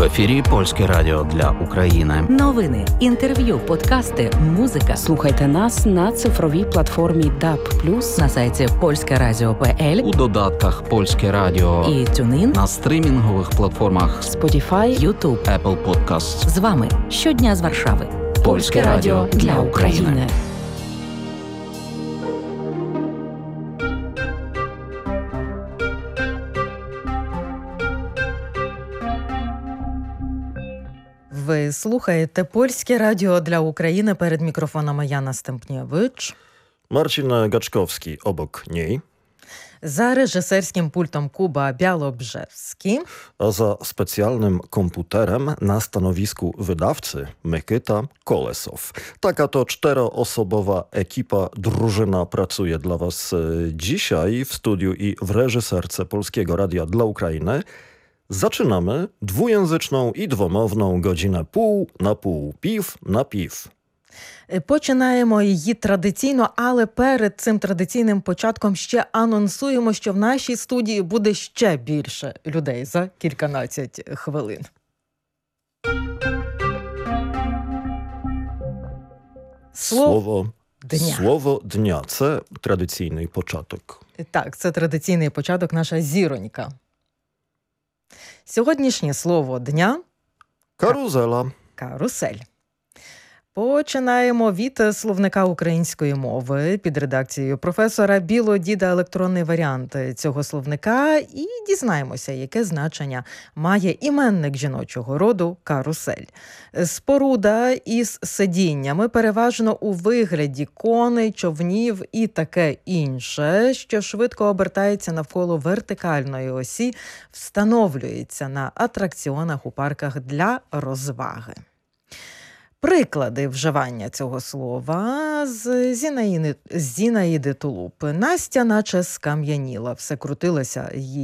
ефірі Польське радіо для України. Новини, інтерв'ю, подкасти, музика. Слухайте нас на цифровій платформі DAB+, На сайті polskeradio.pl, У додатках Польське радіо і TuneIn, на стрімінгових платформах Spotify, YouTube. Apple Podcasts. З вами щодня з Варшави. Польське радіо для України. Ви слухаєте Польське радіо для України. Перед мікрофонами Яна Стемпнєвич. Marcin Gaczkowski obok niej, За режисерським пультом Kuba Białobrzewski. a za specjalnym komputerem na stanowisku wydawcy Mykyta Kolesow. Taka to 4-osobowa ekipa, drużyna pracuje dla Was dzisiaj w studiu i w reżyserce Polskiego Radia dla Ukrainy. Zaczynamy dwujęzyczną i dwomowną godzinę pół na pół, piw na piw. Починаємо її традиційно, але перед цим традиційним початком ще анонсуємо, що в нашій студії буде ще більше людей за кільканадцять хвилин. Słowo дня. Słowo dnia – це традиційний початок. Так, це традиційний початок, наша зіронька. Сьогоднішнє слово дня Karuzela. – карусель. Починаємо від словника української мови під редакцією професора Білодіда електронний варіант цього словника і дізнаємося, яке значення має іменник жіночого роду карусель. Споруда із сидіннями переважно у вигляді коней, човнів і таке інше, що швидко обертається навколо вертикальної осі, встановлюється на атракціонах у парках для розваги. Приклади вживання цього слова з Зінаїди Тулуп. Настя наче скам'яніла, все крутилося її